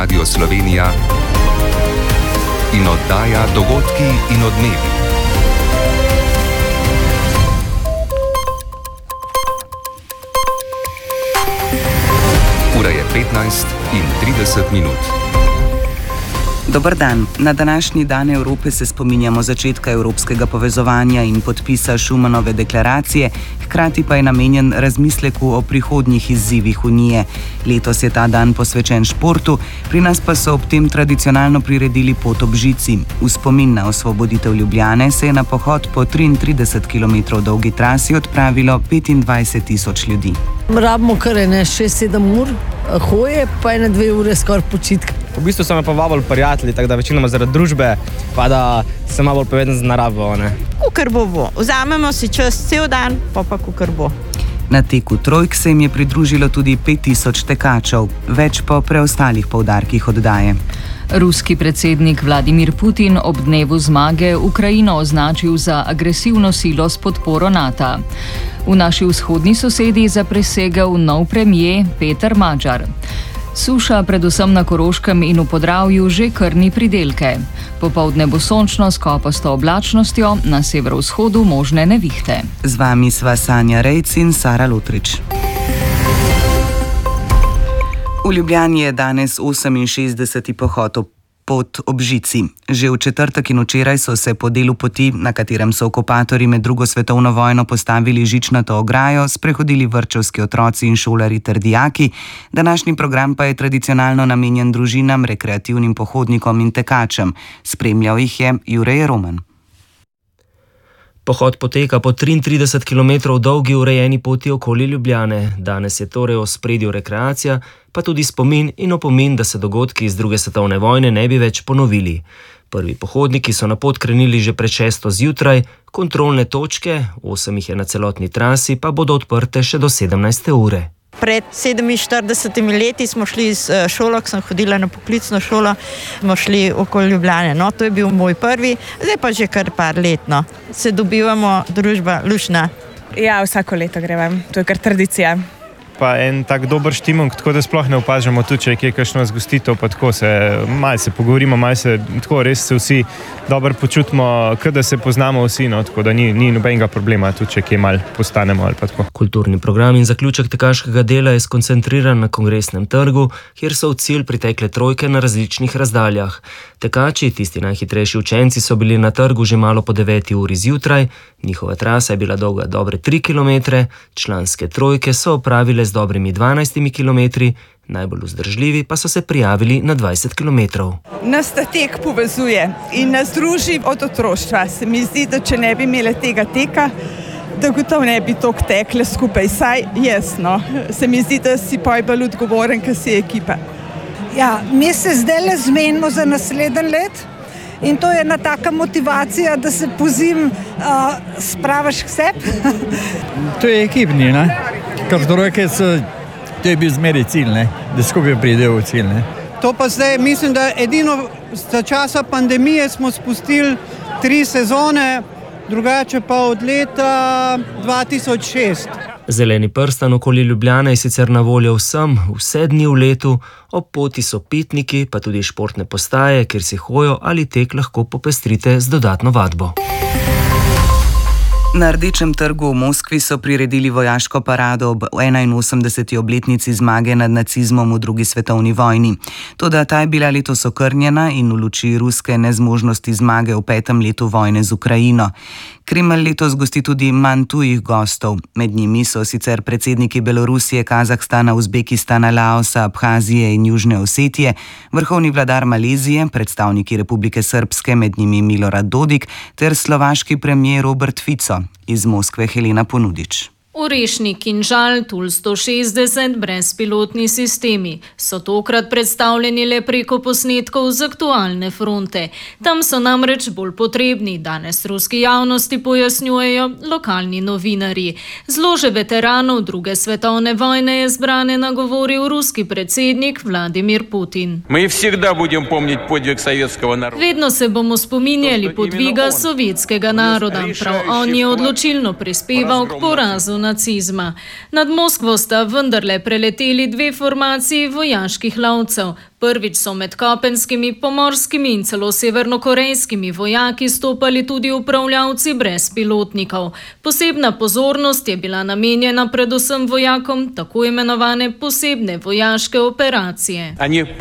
Radio Slovenija in oddaja Dogodki in odmevi. Ura je 15:30. Dober dan. Na današnji dan Evrope se spominjamo začetka evropskega povezovanja in podpisa Schumanove deklaracije, hkrati pa je namenjen razmisleku o prihodnjih izzivih Unije. Letos je ta dan posvečen športu, pri nas pa so ob tem tradicionalno priredili pot ob žici. V spomin na osvoboditev Ljubljane se je na pohod po 33 km dolgi trasi odpravilo 25.000 ljudi. Rabimo kar 6-7 ur hoje, pa 1-2 ure skoraj počitka. V bistvu so me pa vabili prijatelji, tako da večinoma zaradi družbe, pa da sem malo bolj poveden z naravo. Kukar bo. Vzamemo si čas cel dan, pa kukar bo. Na teku trojk se jim je pridružilo tudi 5000 tekačev, več po preostalih poudarkih oddaje. Ruski predsednik Vladimir Putin ob dnevu zmage Ukrajino označil za agresivno silo s podporo NATO. V naši vzhodni sosedi zaprisegel nov premier Peter Magyar. Suša predvsem na Koroškem in v Podravju že krni pridelke. Popoldne bo sončno s kopasto oblačnostjo, na severovzhodu možne nevihte. Z vami sva Sanja Rejc in Sara Lutrič. V Ljubljani je danes 68. pohod pot ob žici. Že v četrtek in včeraj so se po delu poti, na katerem so okupatorji med drugo svetovno vojno postavili žičnato ograjo, sprehodili vrtčevski otroci in šolarji ter dijaki. Današnji program pa je tradicionalno namenjen družinam, rekreativnim pohodnikom in tekačem. Spremljal jih je Jure Roman. Pohod poteka po 33 km dolgi urejeni poti okoli Ljubljane. Danes je torej v ospredju rekreacija, pa tudi spomin in opomin, da se dogodki iz druge svetovne vojne ne bi več ponovili. Prvi pohodniki so na pot krenili že pred 6. zjutraj, kontrolne točke, 8 jih je na celotni trasi, pa bodo odprte še do 17. ure. Pred 47 leti smo šli iz šolo, ko sem hodila na poklicno šolo, smo šli okoli Ljubljane. To je bil moj prvi, zdaj pa že kar par let. Se dobivamo, družba lušna. Ja, vsako leto grem, to je kar tradicija. Pa en tak dober štimung, tako da sploh ne opažamo tudi, če je kje kakšno zgostitev, pa tako se malo se pogovorimo, malo se tako res se vsi dobro počutimo, kot da se poznamo vsi, tako da ni nobenega problema, tudi če kje malo postanemo ali pa tako. Kulturni program in zaključek tekaškega dela je skoncentriran na Kongresnem trgu, kjer so v cilj pritekle trojke na različnih razdaljah. Tekači, tisti najhitrejši učenci, so bili na trgu že malo po 9. uri zjutraj, njihova trasa je bila dolga dobre 3 km, članske trojke so opravile z dobrimi 12 km, najbolj vzdržljivi pa so se prijavili na 20 km. Nas ta tek povezuje in nas druži od otroštva. Se mi zdi, da če ne bi imeli tega teka, da gotovo ne bi toliko tekle skupaj. Saj jasno. Se mi zdi, da si bolj odgovoren, ker si ekipa. Ja, mi se zdaj zmenimo za naslednji let in to je ena taka motivacija, da se pozim spravaš k sebi. To je ekipni, ne? Ker trojke so, to je bil zmeri cilj, ne? Da skupaj pridejo v cilj. Ne? To pa zdaj, mislim, da edino za časa pandemije smo spustili 3 sezone, drugače pa od leta 2006. Zeleni prstan okoli Ljubljane je sicer na voljo vsem, vse dni v letu, ob poti so pitniki, pa tudi športne postaje, kjer si hojo ali tek lahko popestrite z dodatno vadbo. Na Rdečem trgu v Moskvi so priredili vojaško parado ob 81. obletnici zmage nad nacizmom v drugi svetovni vojni. Toda ta je bila letos okrnjena in v luči ruske nezmožnosti zmage v 5. letu vojne z Ukrajino. Kremelj letos gosti tudi manj tujih gostov. Med njimi so sicer predsedniki Belorusije, Kazahstana, Uzbekistana, Laosa, Abhazije in Južne Osetije, vrhovni vladar Malezije, predstavniki Republike Srpske, med njimi Milorad Dodik, ter slovaški premier Robert Fico. Iz Moskve Helena Ponudič. Orešnik in Žal Tul 160 brezpilotni sistemi so tokrat predstavljeni le preko posnetkov z aktualne fronte. Tam so namreč bolj potrebni, danes ruski javnosti pojasnjujejo lokalni novinarji. Z lože veteranov druge svetovne vojne je zbrane nagovoril ruski predsednik Vladimir Putin. Vedno se bomo spominjali podviga sovjetskega naroda. Prav on je odločilno prispeval k porazu nacizma. Nad Moskvo sta vendarle preleteli dve formaciji vojaških lovcev. Prvič so med kopenskimi, pomorskimi in celo severnokorejskimi vojaki stopali tudi upravljavci brez pilotnikov. Posebna pozornost je bila namenjena predvsem vojakom tako imenovane posebne vojaške operacije.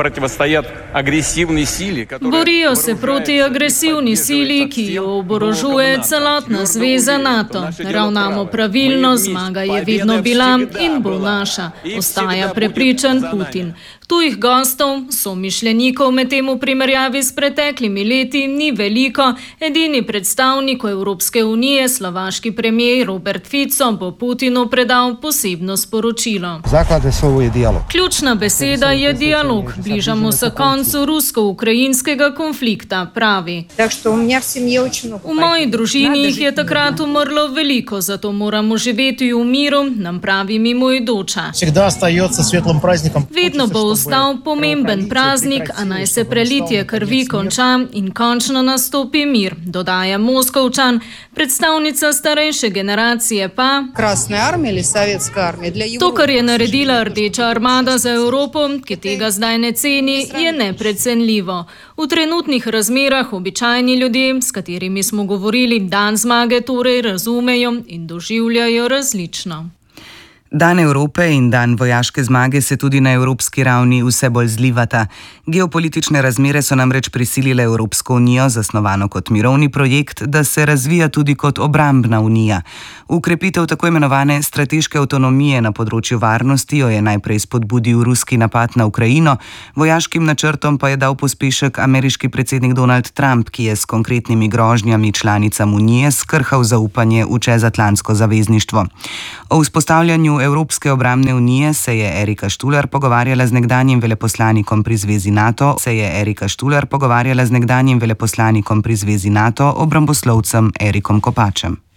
Borijo se proti agresivni sili, ki jo oborožuje celotna zveza NATO. Ravnamo pravilno, zmaga je vedno bila in bo naša, ostaja prepričan Putin. Tujih gostov, somišljenikov medtem v primerjavi s preteklimi leti ni veliko. Edini predstavnik Evropske unije, slovaški premijer Robert Fico, bo Putinu predal posebno sporočilo. Ključna beseda je dialog. Bližamo se koncu rusko-ukrajinskega konflikta, pravi. V moji družini jih je takrat umrlo veliko, zato moramo živeti v miru, nam pravi mimoidoča. Vedno bo ostal pomemben praznik, a naj se prelitje krvi konča in končno nastopi mir, dodaja Moskovčan. Predstavnica starejše generacije pa: To, kar je naredila Rdeča armada za Evropo, ki tega zdaj ne ceni, je neprecenljivo. V trenutnih razmerah običajni ljudje, s katerimi smo govorili, dan zmage torej razumejo in doživljajo različno. Dan Evrope in dan vojaške zmage se tudi na evropski ravni vse bolj zlivata. Geopolitične razmere so namreč prisilile Evropsko unijo, zasnovano kot mirovni projekt, da se razvija tudi kot obrambna unija. Ukrepitev tako imenovane strateške avtonomije na področju varnosti jo je najprej spodbudil ruski napad na Ukrajino, vojaškim načrtom pa je dal pospešek ameriški predsednik Donald Trump, ki je s konkretnimi grožnjami članicam unije skrhal zaupanje v čezatlantsko zavezništvo. O vzpostavljanju Evropske obrambne unije se je Erika Štular pogovarjala z nekdanjim veleposlanikom pri Zvezi NATO, obramboslovcem Erikom Kopačem.